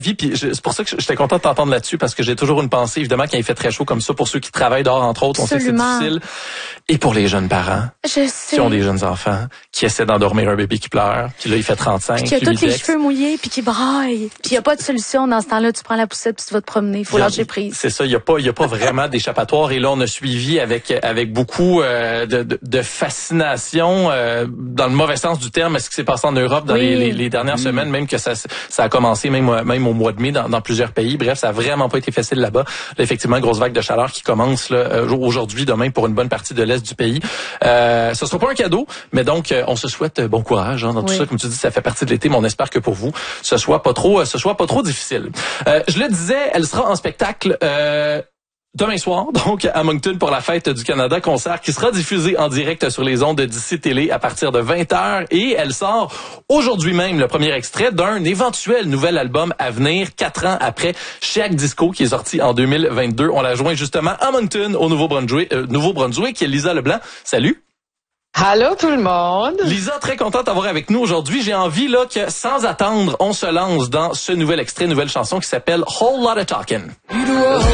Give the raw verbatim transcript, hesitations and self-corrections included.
Puis c'est pour ça que j'étais content de t'entendre là-dessus, parce que j'ai toujours une pensée, évidemment, quand il fait très chaud comme ça, pour ceux qui travaillent dehors, entre autres, Absolument. on sait que c'est difficile. Et pour les jeunes parents Je sais. qui ont des jeunes enfants, qui essaient d'endormir un bébé qui pleure, puis là, il fait trente-cinq, puis qui a tous les humidex. cheveux mouillés, puis qui braille. Puis il n'y a pas de solution dans ce temps-là. Tu prends la poussette, puis tu vas te promener. Il faut lâcher prise. C'est ça, il n'y a pas, il y a pas vraiment d'échappatoire. Et là, on a suivi avec avec beaucoup euh, de, de, de fascination, euh, dans le mauvais sens du terme, ce qui s'est passé en Europe dans oui. les, les, les dernières mmh. semaines, même que ça, ça a commencé même, même au mois de mai dans, dans plusieurs pays. Bref, ça a vraiment pas été facile là-bas. Là, effectivement, grosse vague de chaleur qui commence là, aujourd'hui, demain, pour une bonne partie de l'Est du pays. Euh, ce sera pas un cadeau, mais donc, on se souhaite bon courage hein, dans tout oui. ça. Comme tu dis, ça fait partie de l'été, mais on espère que pour vous, ce soit pas trop, ce soit pas trop difficile. Euh, je le disais, elle sera en spectacle euh, demain soir, donc à Moncton pour la Fête du Canada, concert qui sera diffusé en direct sur les ondes d'Ici Télé à partir de vingt heures. Et elle sort aujourd'hui même le premier extrait d'un éventuel nouvel album à venir, quatre ans après Chiac Disco, qui est sorti en deux mille vingt-deux. On l'a joint justement à Moncton, au Nouveau-Brunswick, euh, Nouveau-Brunswick, qui est Lisa Leblanc. Salut! Allô tout le monde. Lisa, très contente d'avoir avec nous aujourd'hui. J'ai envie là que sans attendre, on se lance dans ce nouvel extrait, nouvelle chanson qui s'appelle Whole Lotta Talkin'.